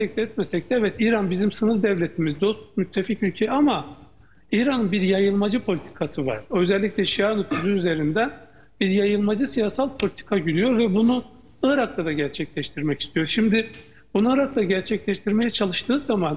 etmesek de evet, İran bizim sınır devletimiz, dost, müttefik ülke ama İran'ın bir yayılmacı politikası var. Özellikle Şia nüfuzu üzerinden bir yayılmacı siyasal politika güdüyor ve bunu Irak'ta da gerçekleştirmek istiyor. Şimdi bunu Irak'ta gerçekleştirmeye çalıştığı zaman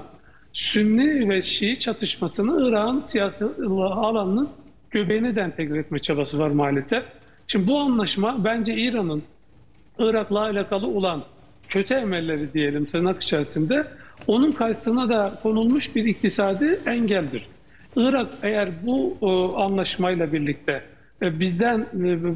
Sünni ve Şii çatışmasını Irak'ın siyasi alanının göbeğine de entegre etme çabası var maalesef. Şimdi bu anlaşma bence İran'ın Irak'la alakalı olan kötü emelleri diyelim tırnak içerisinde onun karşısına da konulmuş bir iktisadi engeldir. Irak eğer bu anlaşmayla birlikte bizden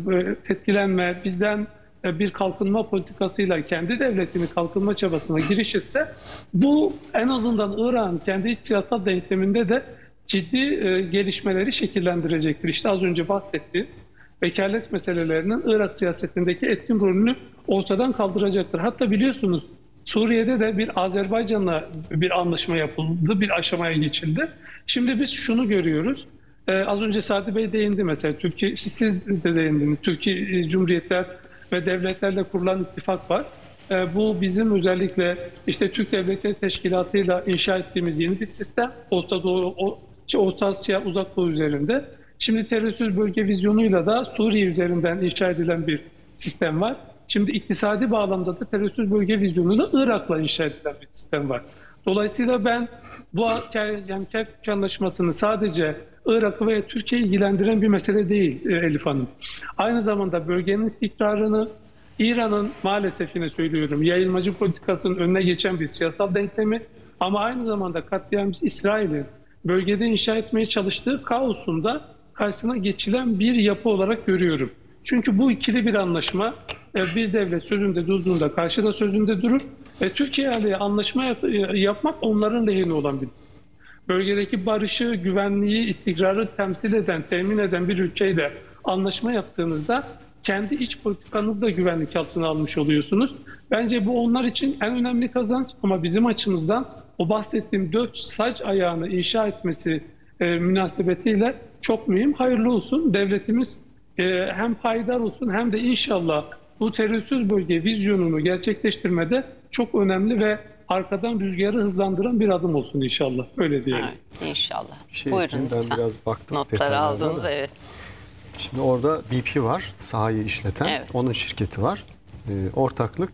etkilenme, bizden bir kalkınma politikasıyla kendi devletini kalkınma çabasına girişirse bu en azından Irak'ın kendi iç siyasal denkleminde de ciddi gelişmeleri şekillendirecektir. İşte az önce bahsettiğim vekalet meselelerinin Irak siyasetindeki etkin rolünü ortadan kaldıracaktır. Hatta biliyorsunuz Suriye'de de bir Azerbaycan'la bir anlaşma yapıldı, bir aşamaya geçildi. Şimdi biz şunu görüyoruz. Az önce Sadi Bey değindi mesela, Türkiye, siz de değindiniz. Türkiye Cumhuriyetler ve devletlerle kurulan ittifak var. Bu bizim özellikle işte Türk Devletleri Teşkilatı'yla inşa ettiğimiz yeni bir sistem. Orta Doğu, Orta Asya, Uzak Doğu üzerinde. Şimdi terörsüz bölge vizyonuyla da Suriye üzerinden inşa edilen bir sistem var. Şimdi iktisadi bağlamda da terörsüz bölge vizyonuyla Irak'la inşa edilen bir sistem var. Dolayısıyla ben bu yani Kerkük Anlaşması'nı sadece Irak'ı veya Türkiye'yi ilgilendiren bir mesele değil Elif Hanım. Aynı zamanda bölgenin istikrarını, İran'ın maalesef yine söylüyorum yayılmacı politikasının önüne geçen bir siyasal denklemi ama aynı zamanda katliamcı İsrail'in bölgede inşa etmeye çalıştığı kaosun da karşısına geçilen bir yapı olarak görüyorum. Çünkü bu ikili bir anlaşma, bir devlet sözünde durduğunda karşıda sözünde durur. Türkiye ile anlaşma yapmak onların lehine olan bir. Bölgedeki barışı, güvenliği, istikrarı temsil eden, temin eden bir ülkeyle anlaşma yaptığınızda kendi iç politikanızı da güvenlik altına almış oluyorsunuz. Bence bu onlar için en önemli kazanç ama bizim açımızdan o bahsettiğim 4 sac ayağını inşa etmesi münasebetiyle çok mühim. Hayırlı olsun. Devletimiz hem payidar olsun hem de inşallah bu terörsüz bölge vizyonunu gerçekleştirmede çok önemli ve arkadan rüzgarı hızlandıran bir adım olsun inşallah. Öyle diyelim. Evet, inşallah. Buyurun lütfen. Ben biraz baktım. Notları aldınız, evet. Şimdi orada BP var, sahayı işleten. Evet. Onun şirketi var. Ortaklık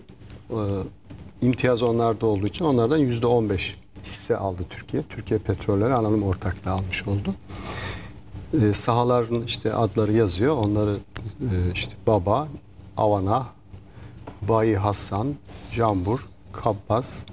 imtiyaz onlarda olduğu için onlardan %15 hisse aldı Türkiye. Türkiye Petrolleri anonim ortaklığı almış oldu. Sahaların işte adları yazıyor. Onları işte Baba, Avana, Bayi Hasan, Cambur, Kabbas.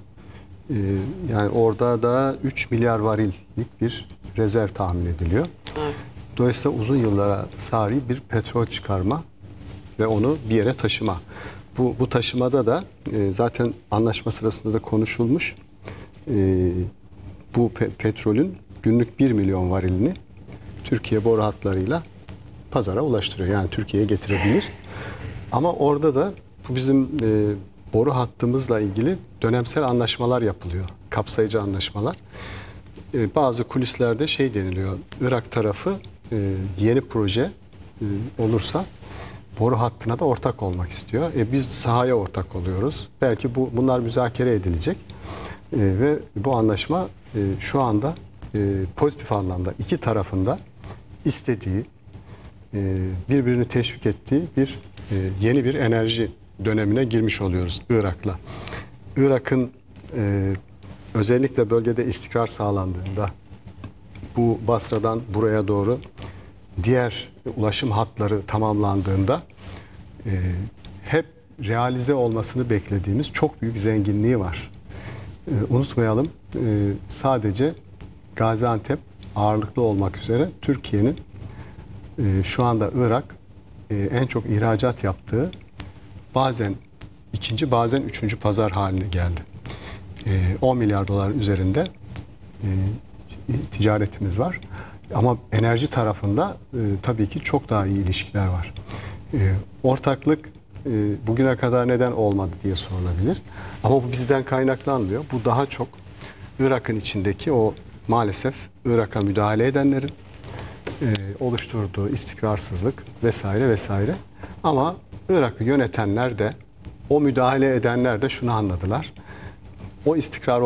Yani orada da 3 milyar varillik bir rezerv tahmin ediliyor. Evet. Dolayısıyla uzun yıllara sari bir petrol çıkarma ve onu bir yere taşıma. Bu taşımada da zaten anlaşma sırasında da konuşulmuş. Bu petrolün günlük 1 milyon varilini Türkiye boru hatlarıyla pazara ulaştırıyor. Yani Türkiye'ye getirebilir. Ama orada da bu bizim boru hattımızla ilgili dönemsel anlaşmalar yapılıyor. Kapsayıcı anlaşmalar. Bazı kulislerde şey deniliyor. Irak tarafı yeni proje olursa boru hattına da ortak olmak istiyor. Biz sahaya ortak oluyoruz. Belki bunlar müzakere edilecek. Ve bu anlaşma şu anda pozitif anlamda iki tarafında istediği, birbirini teşvik ettiği bir yeni bir enerji dönemine girmiş oluyoruz Irak'la. Irak'ın özellikle bölgede istikrar sağlandığında bu Basra'dan buraya doğru diğer ulaşım hatları tamamlandığında hep realize olmasını beklediğimiz çok büyük zenginliği var. Unutmayalım, sadece Gaziantep ağırlıklı olmak üzere Türkiye'nin şu anda Irak en çok ihracat yaptığı bazen ikinci bazen üçüncü pazar haline geldi. 10 milyar dolar üzerinde ticaretimiz var. Ama enerji tarafında tabii ki çok daha iyi ilişkiler var. Ortaklık bugüne kadar neden olmadı diye sorulabilir. Ama bu bizden kaynaklanmıyor. Bu daha çok Irak'ın içindeki o maalesef Irak'a müdahale edenlerin oluşturduğu istikrarsızlık vesaire vesaire. Ama Irak'ı yönetenler de o müdahale edenler de şunu anladılar. o istikrar